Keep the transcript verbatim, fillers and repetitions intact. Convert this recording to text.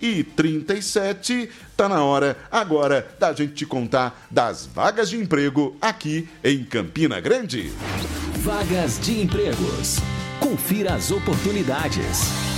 e trinta e sete. Tá na hora agora da gente te contar das vagas de emprego aqui em Campina Grande. Vagas de empregos. Confira as oportunidades.